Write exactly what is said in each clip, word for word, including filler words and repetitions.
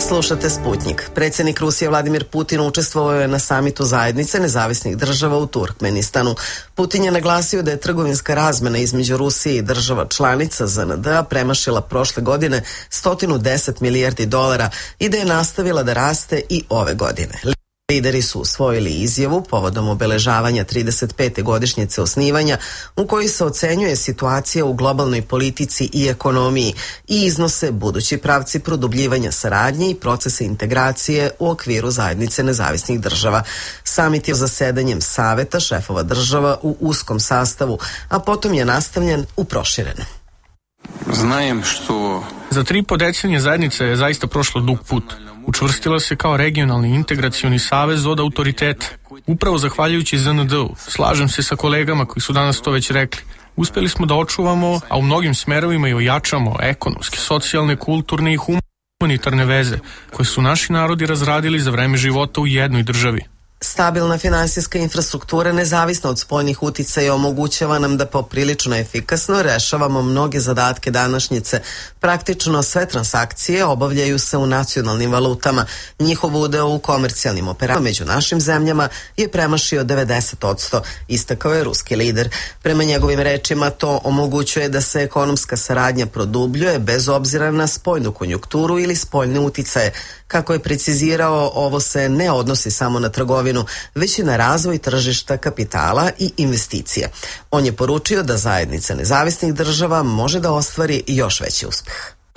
Slušate Sputnjik. Predsjednik Rusije Vladimir Putin učestvovao je na samitu zajednice nezavisnih država u Turkmenistanu. Putin je naglasio da je trgovinska razmena između Rusije i država članica Z N D-a premašila prošle godine sto deset milijardi dolara i da je nastavila da raste i ove godine. Lideri su usvojili izjavu povodom obeležavanja trideset pete godišnjice osnivanja u kojoj se ocenjuje situacija u globalnoj politici i ekonomiji i iznose budući pravci produbljivanja saradnje i procese integracije u okviru zajednice nezavisnih država. Samit je zasedanjem saveta šefova država u uskom sastavu, a potom je nastavljen u proširenom. Znajem što... Za tri po decenije zajednica je zaista prošla dug put. Učvrstila se kao regionalni integracioni savez od autoriteta. Upravo zahvaljujući Z N D-u, slažem se sa kolegama koji su danas to već rekli, uspjeli smo da očuvamo, a u mnogim smerovima i ojačamo ekonomske, socijalne, kulturne i humanitarne veze koje su naši narodi razradili za vreme života u jednoj državi. Stabilna finansijska infrastruktura nezavisna od spoljnih uticaja omogućava nam da poprilično efikasno rešavamo mnoge zadatke današnjice. Praktično sve transakcije obavljaju se u nacionalnim valutama. Njihov udeo u komercijalnim operacijama među našim zemljama je premašio devedeset posto, istakao je ruski lider. Prema njegovim rečima to omogućuje da se ekonomska saradnja produbljuje bez obzira na spoljnu konjunkturu ili spoljne uticaje. Kako je precizirao, ovo se ne odnosi samo na trgovinu, već i na razvoj tržišta kapitala i investicije. On je poručio da zajednica nezavisnih država može da ostvari još veći uspeh.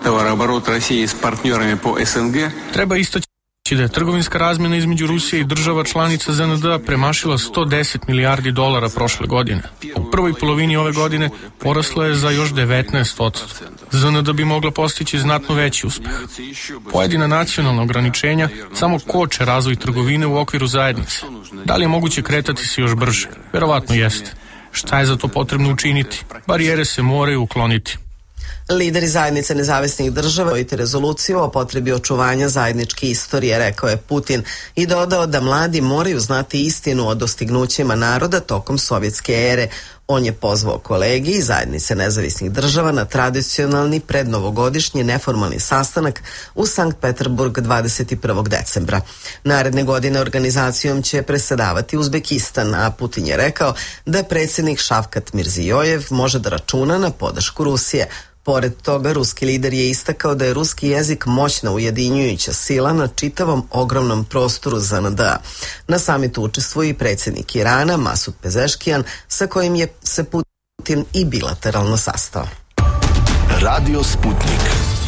Treba istaći da je trgovinska razmjena između Rusije i država članica Z N D-a premašila sto deset milijardi dolara prošle godine. U prvoj polovini ove godine porasla je za još devetnaest posto. Z N D bi mogla postići znatno veći uspeh. Pojedina nacionalna ograničenja samo koče razvoj trgovine u okviru zajednice. Da li je moguće kretati se još brže? Verovatno jeste. Šta je za to potrebno učiniti? Barijere se moraju ukloniti. Lideri zajednice nezavisnih država usvojiti rezoluciju o potrebi očuvanja zajedničke istorije, rekao je Putin i dodao da mladi moraju znati istinu o dostignućima naroda tokom sovjetske ere. On je pozvao kolegi iz zajednice nezavisnih država na tradicionalni prednovogodišnji neformalni sastanak u Sankt Peterburg dvadeset prvog decembra. Naredne godine organizacijom će presedavati Uzbekistan, a Putin je rekao da predsjednik Šavkat Mirzijojev može da računa na podršku Rusije. Pored toga, ruski lider je istakao da je ruski jezik moćna ujedinjujuća sila na čitavom ogromnom prostoru Z N D-a. Na samitu učestvuje i predsjednik Irana Masud Pezeškijan, sa kojim je se Putin i bilateralno sastao. Radio Sputnik.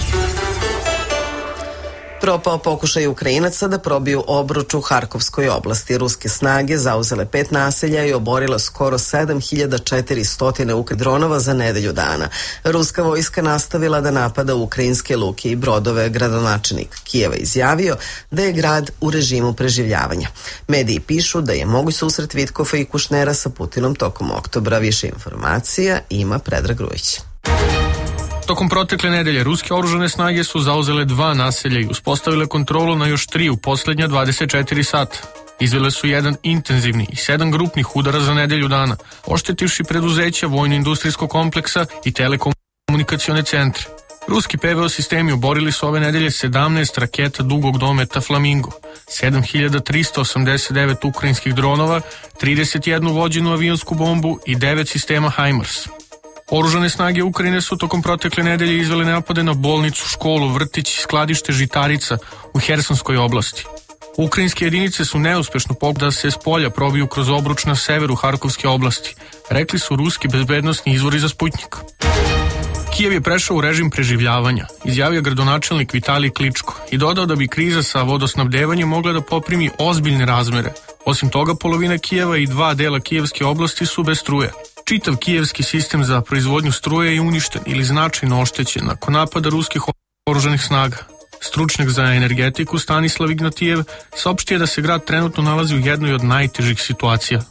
Propao pokušaj Ukrajinaca da probiju obruč u Harkovskoj oblasti. Ruske snage zauzele pet naselja i oborile skoro sedam hiljada četiristo ukrajinskih dronova za nedelju dana. Ruska vojska nastavila da napada ukrajinske luke i brodove. Gradonačelnik Kijeva izjavio da je grad u režimu preživljavanja. Mediji pišu da je moguć susret Vitkova i Kušnera sa Putinom tokom oktobra. Više informacija ima Predrag Grujić. Tokom protekle nedelje ruske oružane snage su zauzele dva naselja i uspostavile kontrolu na još tri u posljednja dvadeset četiri sata. Izvele su jedan intenzivni i sedam grupnih udara za nedelju dana, oštetivši preduzeća vojno-industrijskog kompleksa i telekomunikacione centre. Ruski P V O sistemi oborili su ove nedelje sedamnaest raketa dugog dometa Flamingo, sedam hiljada tristo osamdeset devet ukrajinskih dronova, trideset jednu vođenu avionsku bombu i devet sistema HIMARS. Oružane snage Ukrajine su tokom protekle nedelje izvele napade na bolnicu, školu, vrtić i skladište žitarica u Hersonskoj oblasti. Ukrajinske jedinice su neuspešno pokušale da se s polja probiju kroz obruč na severu Harkovske oblasti, rekli su ruski bezbednosni izvori za Sputnjik. Kijev je prešao u režim preživljavanja, izjavio gradonačelnik Vitalij Kličko i dodao da bi kriza sa vodosnabdevanjem mogla da poprimi ozbiljne razmere. Osim toga, polovina Kijeva i dva dela Kijevske oblasti su bez struje. Čitav kijevski sistem za proizvodnju struje je uništen ili značajno oštećen nakon napada ruskih oružanih snaga. Stručnjak za energetiku Stanislav Ignatijev saopštio da se grad trenutno nalazi u jednoj od najtežih situacija